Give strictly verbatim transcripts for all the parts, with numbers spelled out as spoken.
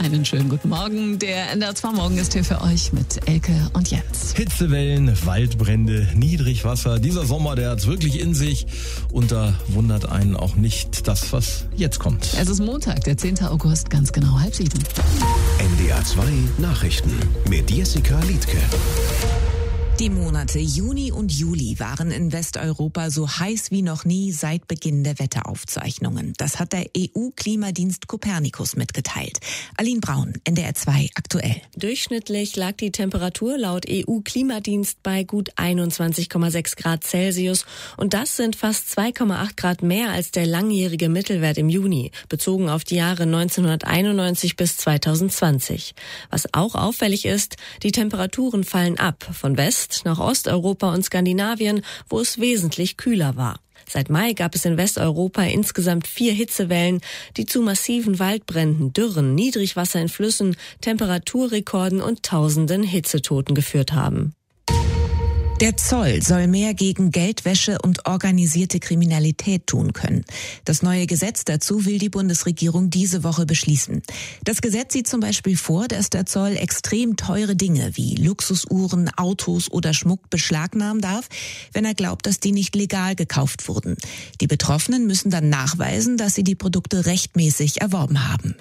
Einen schönen guten Morgen. Der N D R zwei Morgen ist hier für euch mit Elke und Jens. Hitzewellen, Waldbrände, Niedrigwasser. Dieser Sommer, der hat's wirklich in sich. Und da wundert einen auch nicht das, was jetzt kommt. Es ist Montag, der zehnten August, ganz genau halb sieben. N D R zwei Nachrichten mit Jessica Liedtke. Die Monate Juni und Juli waren in Westeuropa so heiß wie noch nie seit Beginn der Wetteraufzeichnungen. Das hat der E U-Klimadienst Copernicus mitgeteilt. Aline Braun, N D R zwei aktuell. Durchschnittlich lag die Temperatur laut E U-Klimadienst bei gut einundzwanzig Komma sechs Grad Celsius. Und das sind fast zwei Komma acht Grad mehr als der langjährige Mittelwert im Juni, bezogen auf die Jahre neunzehnhunderteinundneunzig bis zweitausendzwanzig. Was auch auffällig ist, die Temperaturen fallen ab von West nach Osteuropa und Skandinavien, wo es wesentlich kühler war. Seit Mai gab es in Westeuropa insgesamt vier Hitzewellen, die zu massiven Waldbränden, Dürren, Niedrigwasser in Flüssen, Temperaturrekorden und tausenden Hitzetoten geführt haben. Der Zoll soll mehr gegen Geldwäsche und organisierte Kriminalität tun können. Das neue Gesetz dazu will die Bundesregierung diese Woche beschließen. Das Gesetz sieht zum Beispiel vor, dass der Zoll extrem teure Dinge wie Luxusuhren, Autos oder Schmuck beschlagnahmen darf, wenn er glaubt, dass die nicht legal gekauft wurden. Die Betroffenen müssen dann nachweisen, dass sie die Produkte rechtmäßig erworben haben.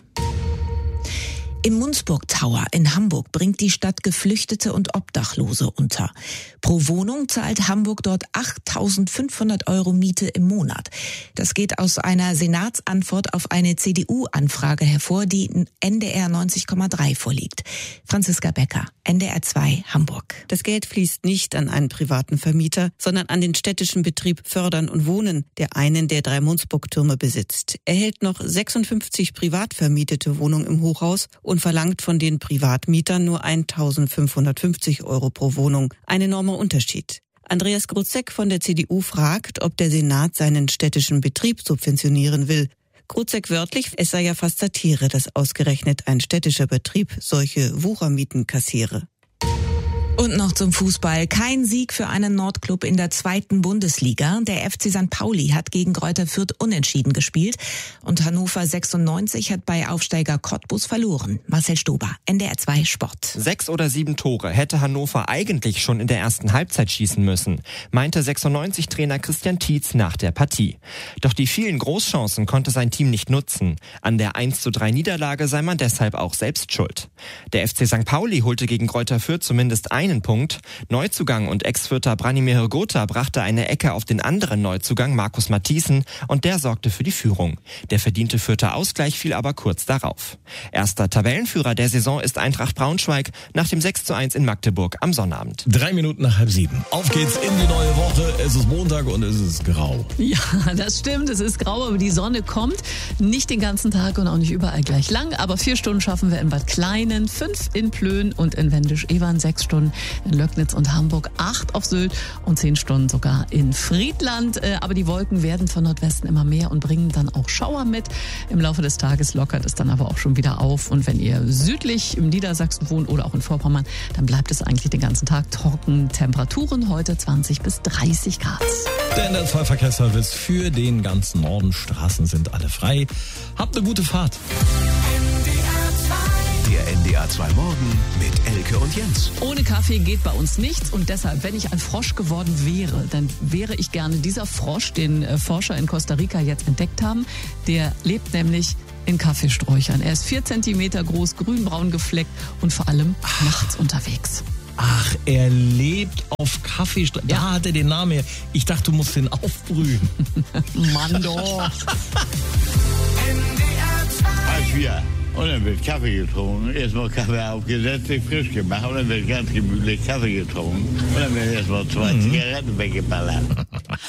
Im Munzburg Tower in Hamburg bringt die Stadt Geflüchtete und Obdachlose unter. Pro Wohnung zahlt Hamburg dort achttausendfünfhundert Euro Miete im Monat. Das geht aus einer Senatsantwort auf eine C D U-Anfrage hervor, die N D R neunzig Komma drei vorliegt. Franziska Becker, N D R zwei Hamburg. Das Geld fließt nicht an einen privaten Vermieter, sondern an den städtischen Betrieb Fördern und Wohnen, der einen der drei Munzburg-Türme besitzt. Er hält noch sechsundfünfzig privat vermietete Wohnungen im Hochhaus und verlangt von den Privatmietern nur eintausendfünfhundertfünfzig Euro pro Wohnung. Ein enormer Unterschied. Andreas Grutzek von der C D U fragt, ob der Senat seinen städtischen Betrieb subventionieren will. Grutzek wörtlich, es sei ja fast Satire, dass ausgerechnet ein städtischer Betrieb solche Wuchermieten kassiere. Und noch zum Fußball. Kein Sieg für einen Nordklub in der zweiten Bundesliga. Der F C Sankt Pauli hat gegen Greuther Fürth unentschieden gespielt. Und Hannover sechsundneunzig hat bei Aufsteiger Cottbus verloren. Marcel Stober, N D R zwei Sport. Sechs oder sieben Tore hätte Hannover eigentlich schon in der ersten Halbzeit schießen müssen, meinte sechsundneunzig-Trainer Christian Tietz nach der Partie. Doch die vielen Großchancen konnte sein Team nicht nutzen. An der eins zu drei Niederlage sei man deshalb auch selbst schuld. Der F C Sankt Pauli holte gegen Greuther Fürth zumindest einen Punkt. Neuzugang und Ex-Fürther Branimir Hrgota brachte eine Ecke auf den anderen Neuzugang Markus Matthiesen und der sorgte für die Führung. Der verdiente Fürther Ausgleich fiel aber kurz darauf. Erster Tabellenführer der Saison ist Eintracht Braunschweig nach dem sechs zu eins in Magdeburg am Sonnabend. Drei Minuten nach halb sieben. Auf geht's in die neue Woche. Es ist Montag und es ist grau. Ja, das stimmt. Es ist grau, aber die Sonne kommt. Nicht den ganzen Tag und auch nicht überall gleich lang. Aber vier Stunden schaffen wir in Bad Kleinen, fünf in Plön und in Wendisch-Evern, sechs Stunden in Löcknitz und Hamburg, acht auf Sylt und zehn Stunden sogar in Friedland. Aber die Wolken werden von Nordwesten immer mehr und bringen dann auch Schauer mit. Im Laufe des Tages lockert es dann aber auch schon wieder auf. Und wenn ihr südlich im Niedersachsen wohnt oder auch in Vorpommern, dann bleibt es eigentlich den ganzen Tag trocken. Temperaturen heute zwanzig bis dreißig Grad. Der N D R zwei Verkehrsservice für den ganzen Norden. Straßen sind alle frei. Habt eine gute Fahrt. Der N D R zwei Morgen mit Elke und Jens. Ohne Kaffee geht bei uns nichts und deshalb, wenn ich ein Frosch geworden wäre, dann wäre ich gerne dieser Frosch, den äh, Forscher in Costa Rica jetzt entdeckt haben. Der lebt nämlich in Kaffeesträuchern. Er ist vier Zentimeter groß, grünbraun gefleckt und vor allem Ach. nachts unterwegs. Ach, er lebt auf Kaffeesträuchern. Ja. Da hat er den Namen her. Ich dachte, du musst den aufbrühen. Mann doch. Ja. Und dann wird Kaffee getrunken, erstmal Kaffee aufgesetzt, frisch gemacht und dann wird ganz gemütlich Kaffee getrunken und dann wird erstmal zwei mhm. Zigaretten weggeballert.